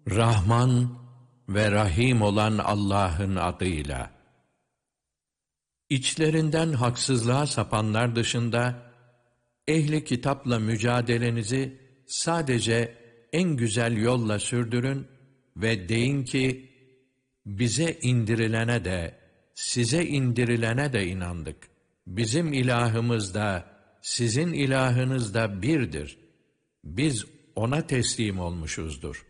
Rahman ve Rahim olan Allah'ın adıyla. İçlerinden haksızlığa sapanlar dışında, ehli kitapla mücadelenizi sadece en güzel yolla sürdürün ve deyin ki, bize indirilene de, size indirilene de inandık. Bizim ilahımız da, sizin ilahınız da birdir. Biz ona teslim olmuşuzdur.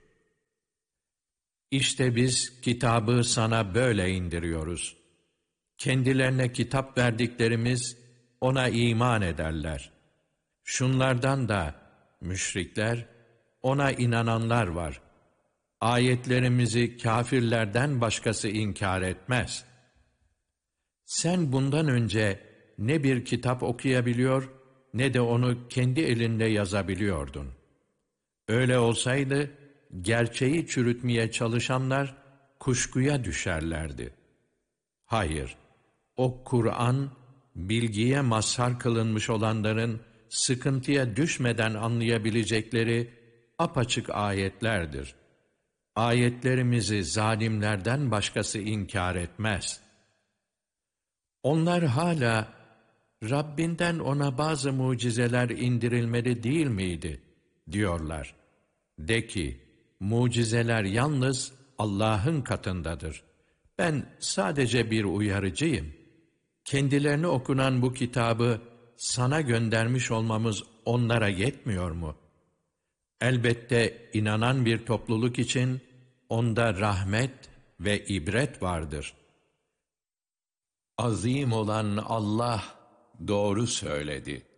İşte biz kitabı sana böyle indiriyoruz. Kendilerine kitap verdiklerimiz ona iman ederler. Şunlardan da müşrikler, ona inananlar var. Ayetlerimizi kâfirlerden başkası inkar etmez. Sen bundan önce ne bir kitap okuyabiliyor, ne de onu kendi elinde yazabiliyordun. Öyle olsaydı, gerçeği çürütmeye çalışanlar kuşkuya düşerlerdi. Hayır, o Kur'an, bilgiye mazhar kılınmış olanların sıkıntıya düşmeden anlayabilecekleri apaçık ayetlerdir. Ayetlerimizi zalimlerden başkası inkar etmez. Onlar hala, Rabbinden ona bazı mucizeler indirilmeli değil miydi, diyorlar. De ki, mucizeler yalnız Allah'ın katındadır. Ben sadece bir uyarıcıyım. Kendilerine okunan bu kitabı sana göndermiş olmamız onlara yetmiyor mu? Elbette inanan bir topluluk için onda rahmet ve ibret vardır. Azim olan Allah doğru söyledi.